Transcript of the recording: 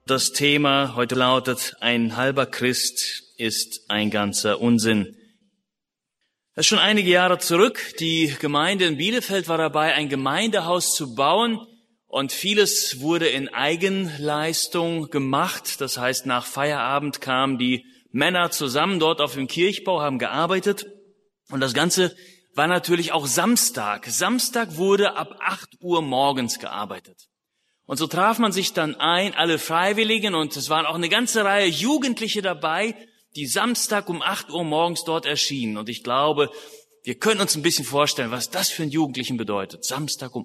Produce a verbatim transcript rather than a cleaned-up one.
Das Thema heute lautet, ein halber Christ ist ein ganzer Unsinn. Das ist schon einige Jahre zurück. Die Gemeinde in Bielefeld war dabei, ein Gemeindehaus zu bauen. Und vieles wurde in Eigenleistung gemacht. Das heißt, nach Feierabend kamen die Männer zusammen dort auf dem Kirchbau, haben gearbeitet. Und das Ganze war natürlich auch Samstag. Samstag wurde ab acht Uhr morgens gearbeitet. Und so traf man sich dann ein, alle Freiwilligen, und es waren auch eine ganze Reihe Jugendliche dabei, die Samstag um acht Uhr morgens dort erschienen. Und ich glaube, wir können uns ein bisschen vorstellen, was das für einen Jugendlichen bedeutet. Samstag um